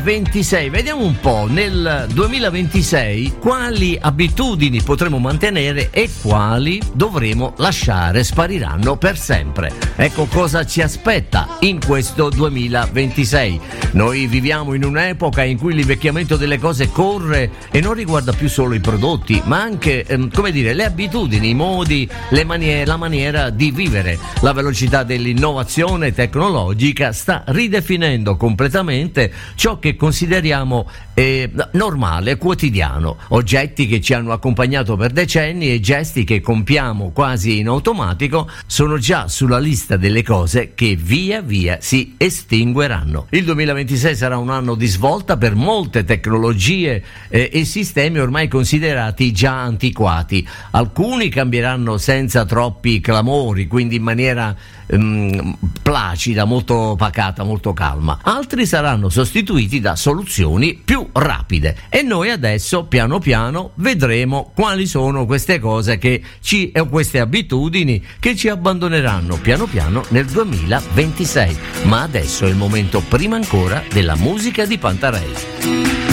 26. Vediamo un po' nel 2026 quali abitudini potremo mantenere e quali dovremo lasciare, spariranno per sempre. Ecco cosa ci aspetta in questo 2026. Noi viviamo in un'epoca in cui l'invecchiamento delle cose corre e non riguarda più solo i prodotti, ma anche le abitudini, i modi, la maniera di vivere. La velocità dell'innovazione tecnologica sta ridefinendo completamente ciò che consideriamo normale, quotidiano, oggetti che ci hanno accompagnato per decenni e gesti che compiamo quasi in automatico sono già sulla lista delle cose che via via si estingueranno. Il 2026 sarà un anno di svolta per molte tecnologie e sistemi ormai considerati già antiquati. Alcuni cambieranno senza troppi clamori, quindi in maniera placida, molto pacata, molto calma. Altri saranno sostituiti da soluzioni più rapide e noi adesso piano piano vedremo quali sono queste cose queste abitudini che ci abbandoneranno piano piano nel 2026. Ma adesso è il momento prima ancora della musica di Pantarei.